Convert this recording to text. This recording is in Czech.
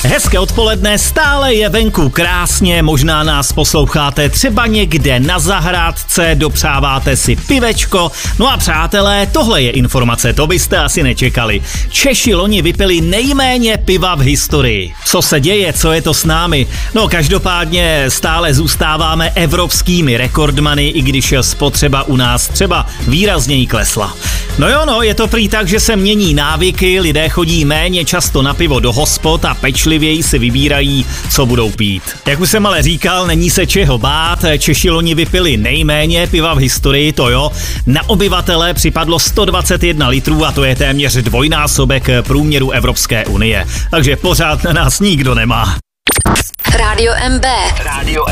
Hezké odpoledne, stále je venku krásně, možná nás posloucháte třeba někde na zahrádce, dopřáváte si pivečko. No a přátelé, tohle je informace, to byste asi nečekali. Češi loni vypili nejméně piva v historii. Co se děje, co je to s námi? No každopádně stále zůstáváme evropskými rekordmany, i když spotřeba u nás třeba výrazněji klesla. No, je to prý tak, že se mění návyky, lidé chodí méně často na pivo do hospod a pečlivěji si vybírají, co budou pít. Jak už jsem ale říkal, není se čeho bát, Češi loni vypili nejméně piva v historii, to jo. Na obyvatele připadlo 121 litrů a to je téměř dvojnásobek průměru Evropské unie. Takže pořád na nás nikdo nemá. Rádio MB. Rádio